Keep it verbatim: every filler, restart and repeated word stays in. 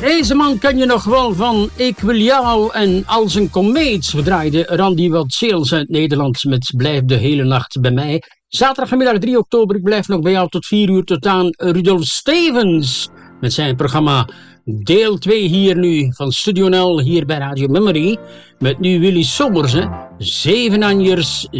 Deze man ken je nog wel van Ik wil jou en Als een komeet. We draaiden Randy Wadsels uit Nederland met Blijf de hele nacht bij mij. Zaterdagmiddag drie oktober, ik blijf nog bij jou tot vier uur tot aan Rudolf Stevens. Met zijn programma deel twee hier nu van Studio Nel hier bij Radio Memory. Met nu Willy Sommers, hè. Zevenanjers.